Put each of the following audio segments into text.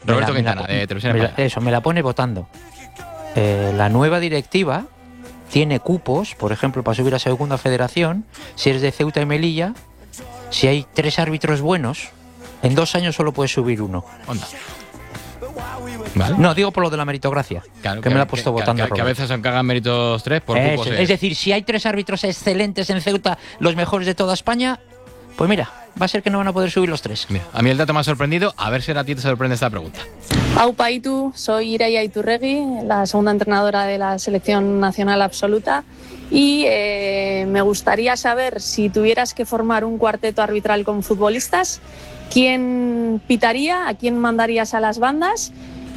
Roberto Quintana, de Televisión Española. Eso, me la pone votando. La nueva directiva tiene cupos, por ejemplo, para subir a Segunda Federación, si eres de Ceuta y Melilla, si hay 3 árbitros buenos, en 2 años solo puedes subir uno. Onda. ¿Vale? No, digo por lo de la meritocracia, Claro, que me la ha puesto votando. Que a veces se encargan méritos 3 por cupos. Es decir, si hay 3 árbitros excelentes en Ceuta, los mejores de toda España, pues mira, va a ser que no van a poder subir los 3. Mira, a mí el dato me ha sorprendido, a ver si a ti te sorprende esta pregunta. Aupa Itu, soy Ireia Iturregui, la segunda entrenadora de la selección nacional absoluta, y me gustaría saber, si tuvieras que formar un cuarteto arbitral con futbolistas, ¿quién pitaría, a quién mandarías a las bandas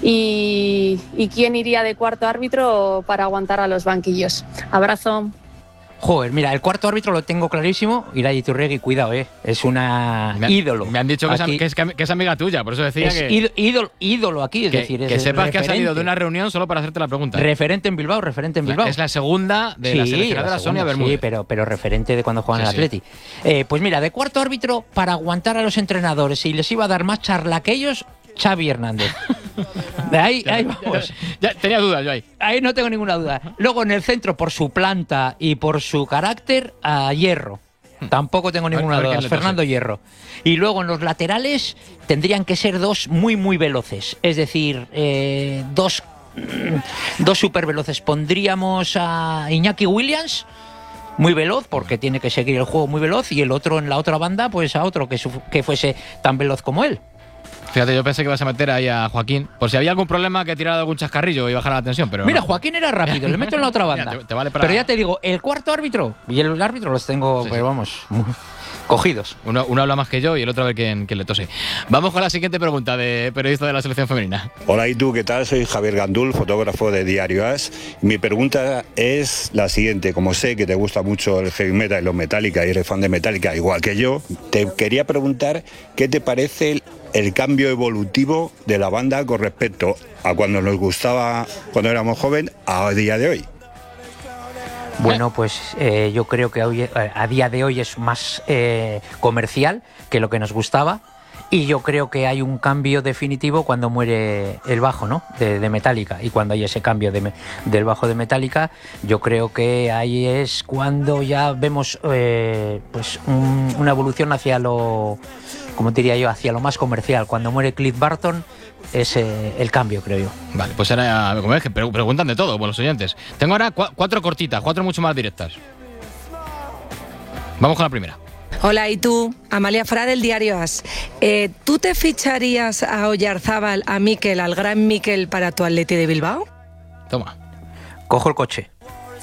y quién iría de cuarto árbitro para aguantar a los banquillos? Abrazo. Joder, mira, el cuarto árbitro lo tengo clarísimo. Ireia Iturregui, cuidado, es una ídolo. Me han dicho que es amiga tuya, por eso decía es ídolo aquí, es decir, que sepas que ha salido de una reunión solo para hacerte la pregunta. Referente en Bilbao. Es la segunda de la seleccionadora Sonia Bermúdez. Sí, pero referente de cuando juegan en el Atleti. Pues mira, de cuarto árbitro, para aguantar a los entrenadores, y les iba a dar más charla que ellos, Xavi Hernández. Ahí vamos. Ya tenía dudas yo ahí. Ahí no tengo ninguna duda. Luego en el centro, por su planta y por su carácter, a Hierro. Tampoco tengo ninguna duda. Fernando Hierro. Y luego en los laterales tendrían que ser 2 muy, muy veloces. Es decir, 2 súper veloces. Pondríamos a Iñaki Williams, muy veloz, porque tiene que seguir el juego muy veloz, y el otro en la otra banda, pues a otro que fuese tan veloz como él. Fíjate, yo pensé que ibas a meter ahí a Joaquín, por si había algún problema, que tirara algún chascarrillo y bajara la tensión, pero mira, no. Joaquín era rápido, le meto en la otra banda. Mira, te vale para... Pero ya te digo, el cuarto árbitro y el árbitro los tengo, pero vamos, cogidos. Uno habla más que yo y el otro a ver quién le tose. Vamos con la siguiente pregunta de periodista de la selección femenina. Hola, ¿y tú qué tal? Soy Javier Gandul, fotógrafo de Diario As. Mi pregunta es la siguiente. Como sé que te gusta mucho el heavy metal y los Metallica, y eres fan de Metallica igual que yo, te quería preguntar qué te parece el cambio evolutivo de la banda con respecto a cuando nos gustaba cuando éramos jóvenes a día de hoy. Bueno, pues yo creo que hoy, a día de hoy, es más comercial que lo que nos gustaba, y yo creo que hay un cambio definitivo cuando muere el bajo, ¿no?, de Metallica, y cuando hay ese cambio del bajo de Metallica, yo creo que ahí es cuando ya vemos pues una evolución hacia lo, como diría yo, hacia lo más comercial. Cuando muere Cliff Burton es el cambio, creo yo. Vale, pues ahora, como ves, que preguntan de todo, los oyentes. Tengo ahora 4 cortitas, 4 mucho más directas. Vamos con la primera. Hola, ¿y tú? Amalia Fra, del Diario As. ¿Tú te ficharías a Oyarzábal, a Mikel, al gran Mikel, para tu Atleti de Bilbao? Toma. Cojo el coche.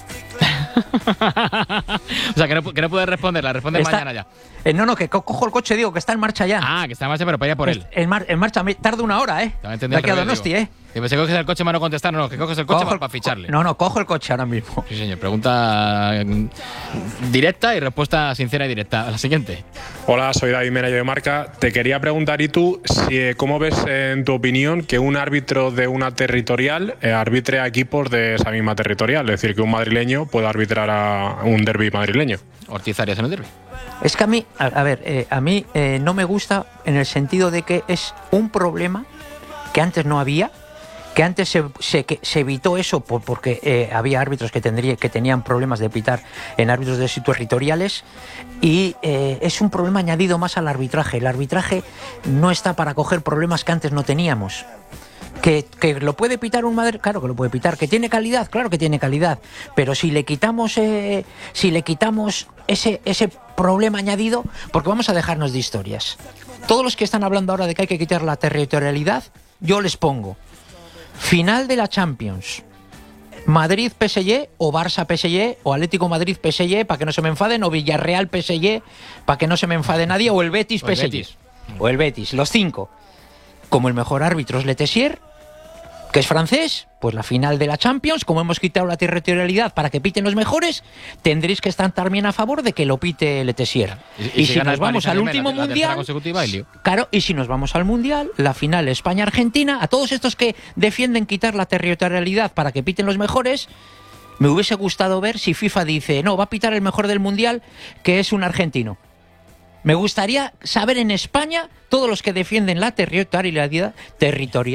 O sea, que no puedes responder, la respondes mañana ya. No, que cojo el coche, digo, que está en marcha ya. Ah, que está en marcha, pero para ir a por él. En marcha, tarda 1 hora, ¿eh? De aquí a Donosti, ¿eh? Que pensé que coges el coche para no contestar, no, que coges el coche para ficharle. No, cojo el coche ahora mismo. Sí, señor, pregunta directa y respuesta sincera y directa. A la siguiente. Hola, soy David Merayo de Marca. Te quería preguntar, ¿y tú cómo ves, en tu opinión, que un árbitro de una territorial arbitre a equipos de esa misma territorial? Es decir, que un madrileño pueda arbitrar a un derbi madrileño. Ortiz Arias en el derbi. Es que a mí, a mí no me gusta, en el sentido de que es un problema que antes no había, que antes se evitó eso porque había árbitros que tenían problemas de pitar en árbitros de territoriales, y es un problema añadido más al arbitraje. El arbitraje no está para coger problemas que antes no teníamos. ¿Que lo puede pitar un Madrid? Claro que lo puede pitar. ¿Que tiene calidad? Claro que tiene calidad. Pero si le quitamos ese problema añadido, porque vamos a dejarnos de historias. Todos los que están hablando ahora de que hay que quitar la territorialidad, yo les pongo final de la Champions, Madrid-PSG, o Barça-PSG, o Atlético-Madrid-PSG, para que no se me enfaden, o Villarreal-PSG, para que no se me enfade nadie, o el Betis-PSG. O el Betis, los 5. Como el mejor árbitro es Le Tessier, que es francés, pues la final de la Champions, como hemos quitado la territorialidad para que piten los mejores, tendréis que estar también a favor de que lo pite Le Tessier. Y si nos vamos al último mundial, claro, y si nos vamos al mundial, la final España-Argentina, a todos estos que defienden quitar la territorialidad para que piten los mejores, me hubiese gustado ver si FIFA dice, no, va a pitar el mejor del mundial, que es un argentino. Me gustaría saber en España todos los que defienden la territorialidad